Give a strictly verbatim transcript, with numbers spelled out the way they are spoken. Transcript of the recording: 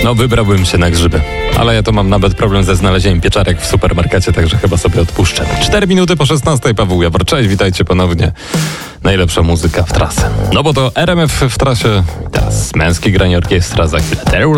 No wybrałbym się na grzyby. Ale ja to mam nawet problem ze znalezieniem pieczarek w supermarkecie, także chyba sobie odpuszczę. Cztery minuty po szesnastej, Paweł Jawor. Cześć, witajcie ponownie. Najlepsza muzyka w trasę. No bo to R M F w trasie. Teraz męskie granie orkiestra, za chwilę Taylor